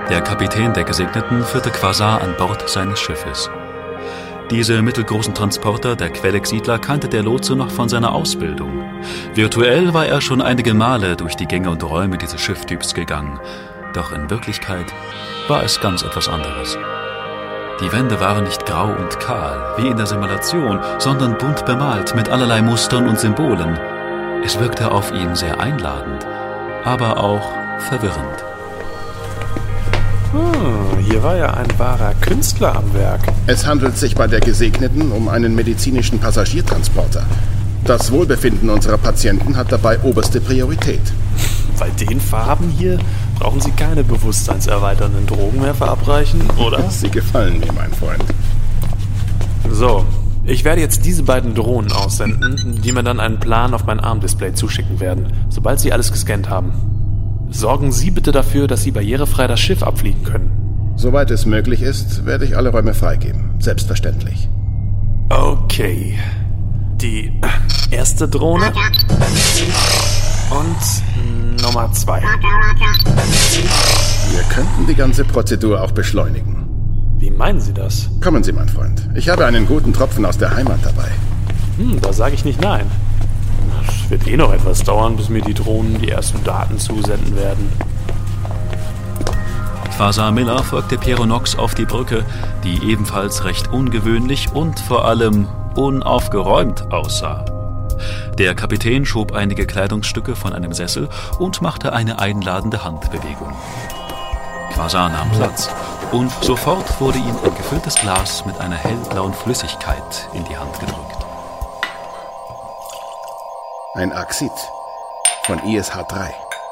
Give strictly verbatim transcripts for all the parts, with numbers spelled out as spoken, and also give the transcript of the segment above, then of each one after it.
Der Kapitän der Gesegneten führte Quasar an Bord seines Schiffes. Diese mittelgroßen Transporter der Quellex-Siedler kannte der Lotse noch von seiner Ausbildung. Virtuell war er schon einige Male durch die Gänge und Räume dieses Schifftyps gegangen. Doch in Wirklichkeit war es ganz etwas anderes. Die Wände waren nicht grau und kahl, wie in der Simulation, sondern bunt bemalt mit allerlei Mustern und Symbolen. Es wirkte auf ihn sehr einladend, aber auch verwirrend. Hm, hier war ja ein wahrer Künstler am Werk. Es handelt sich bei der Gesegneten um einen medizinischen Passagiertransporter. Das Wohlbefinden unserer Patienten hat dabei oberste Priorität. Bei den Farben hier brauchen Sie keine bewusstseinserweiternden Drogen mehr verabreichen, oder? Sie gefallen mir, mein Freund. So, ich werde jetzt diese beiden Drohnen aussenden, die mir dann einen Plan auf mein Armdisplay zuschicken werden, sobald Sie alles gescannt haben. Sorgen Sie bitte dafür, dass Sie barrierefrei das Schiff abfliegen können. Soweit es möglich ist, werde ich alle Räume freigeben. Selbstverständlich. Okay. Die erste Drohne und Nummer zwei. Wir könnten die ganze Prozedur auch beschleunigen. Wie meinen Sie das? Kommen Sie, mein Freund. Ich habe einen guten Tropfen aus der Heimat dabei. Hm, da sage ich nicht nein. Es wird eh noch etwas dauern, bis mir die Drohnen die ersten Daten zusenden werden. Quasar Miller folgte Piero Nox auf die Brücke, die ebenfalls recht ungewöhnlich und vor allem unaufgeräumt aussah. Der Kapitän schob einige Kleidungsstücke von einem Sessel und machte eine einladende Handbewegung. Quasar nahm Platz und sofort wurde ihm ein gefülltes Glas mit einer hellblauen Flüssigkeit in die Hand gedrückt. Ein Axid von I S H drei.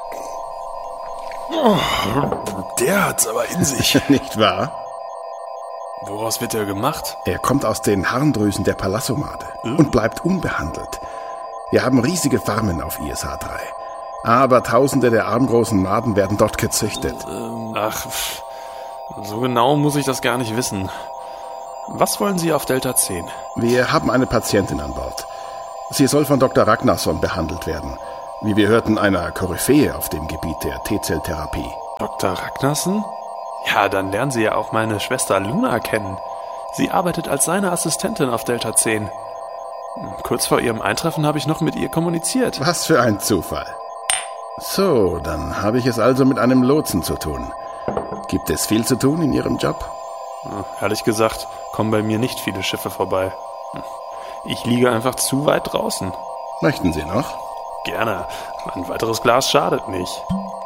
Oh, der hat's aber in sich. Nicht wahr? Woraus wird er gemacht? Er kommt aus den Harndrüsen der Palassomade hm? und bleibt unbehandelt. Wir haben riesige Farmen auf I S H drei. Aber tausende der armgroßen Maden werden dort gezüchtet. Ach, so genau muss ich das gar nicht wissen. Was wollen Sie auf Delta zehn? Wir haben eine Patientin an Bord. Sie soll von Doktor Ragnarsson behandelt werden. Wie wir hörten, einer Koryphäe auf dem Gebiet der T-Zell-Therapie. Doktor Ragnarsson? Ja, dann lernen Sie ja auch meine Schwester Luna kennen. Sie arbeitet als seine Assistentin auf Delta zehn. Kurz vor ihrem Eintreffen habe ich noch mit ihr kommuniziert. Was für ein Zufall. So, dann habe ich es also mit einem Lotsen zu tun. Gibt es viel zu tun in Ihrem Job? Ja, ehrlich gesagt, kommen bei mir nicht viele Schiffe vorbei. Ich liege einfach zu weit draußen. Möchten Sie noch? Gerne. Ein weiteres Glas schadet nicht.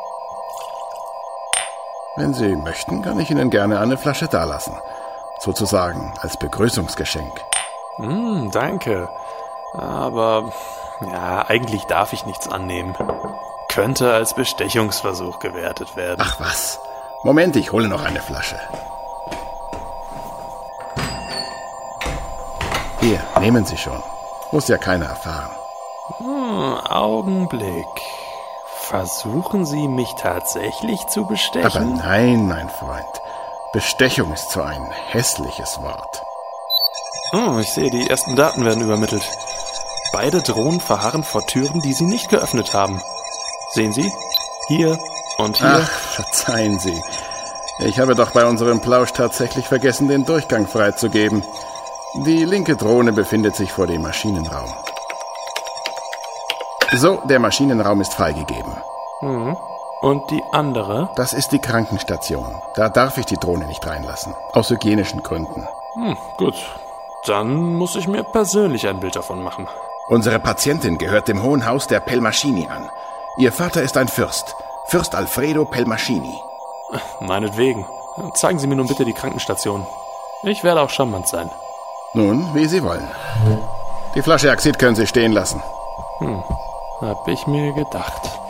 Wenn Sie möchten, kann ich Ihnen gerne eine Flasche dalassen. Sozusagen als Begrüßungsgeschenk. Mm, danke. Aber, ja, eigentlich darf ich nichts annehmen. Könnte als Bestechungsversuch gewertet werden. Ach was. Moment, ich hole noch eine Flasche. Hier, nehmen Sie schon. Muss ja keiner erfahren. Hm, Augenblick. Versuchen Sie mich tatsächlich zu bestechen? Aber nein, mein Freund. Bestechung ist so ein hässliches Wort. Oh, ich sehe, die ersten Daten werden übermittelt. Beide Drohnen verharren vor Türen, die sie nicht geöffnet haben. Sehen Sie? Hier und hier. Ach, verzeihen Sie. Ich habe doch bei unserem Plausch tatsächlich vergessen, den Durchgang freizugeben. Die linke Drohne befindet sich vor dem Maschinenraum. So, der Maschinenraum ist freigegeben. Mhm. Und die andere? Das ist die Krankenstation. Da darf ich die Drohne nicht reinlassen. Aus hygienischen Gründen. Hm, gut. Dann muss ich mir persönlich ein Bild davon machen. Unsere Patientin gehört dem Hohen Haus der Pelmaschini an. Ihr Vater ist ein Fürst. Fürst Alfredo Pelmaschini. Meinetwegen. Zeigen Sie mir nun bitte die Krankenstation. Ich werde auch charmant sein. Nun, wie Sie wollen. Die Flasche Axid können Sie stehen lassen. Hm, hab ich mir gedacht.